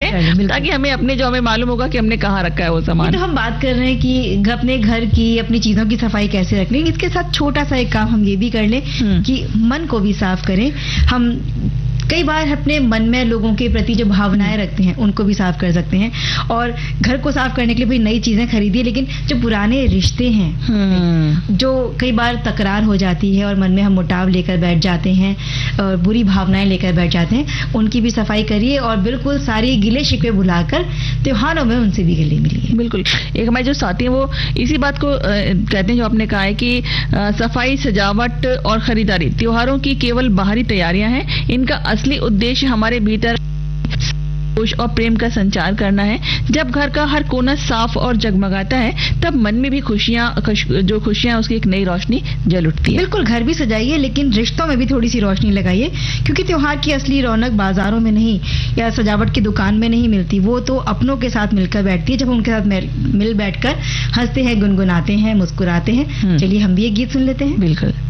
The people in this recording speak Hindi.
लें, ताकि हमें अपने जो हमें मालूम होगा कि हमने कहाँ रखा है वो सामान। तो हम बात कर रहे हैं कि अपने घर की, अपनी चीजों की सफाई कैसे रखनी, इसके साथ छोटा सा एक काम हम ये भी कर लें कि मन को भी साफ करें। हम कई बार अपने मन में लोगों के प्रति जो भावनाएं रखते हैं उनको भी साफ कर सकते हैं। और घर को साफ करने के लिए भी नई चीजें खरीदिए, लेकिन जो पुराने रिश्ते हैं, जो कई बार तकरार हो जाती है और मन में हम मुटाव लेकर बैठ जाते हैं और बुरी भावनाएं लेकर बैठ जाते हैं, उनकी भी सफाई करिए और बिल्कुल सारी गिले शिकवे भुलाकर त्योहारों में उनसे भी गले मिलिए। बिल्कुल। एक हमारे जो साथी हैं वो इसी बात को कहते हैं, जो आपने कहा है कि सफाई, सजावट और खरीदारी त्योहारों की केवल बाहरी तैयारियां हैं, इनका असली उद्देश्य हमारे भीतर जोश और प्रेम का संचार करना है। जब घर का हर कोना साफ और जगमगाता है, तब मन में भी जो खुशियां उसकी एक नई रोशनी जल उठती है। बिल्कुल, घर भी सजाइए लेकिन रिश्तों में भी थोड़ी सी रोशनी लगाइए, क्योंकि त्योहार की असली रौनक बाजारों में नहीं या सजावट की दुकान में नहीं मिलती, वो तो अपनों के साथ मिलकर बैठती है। जब उनके साथ मिल बैठकर हंसते हैं, गुनगुनाते हैं, मुस्कुराते हैं। चलिए हम भी एक गीत सुन लेते हैं। बिल्कुल।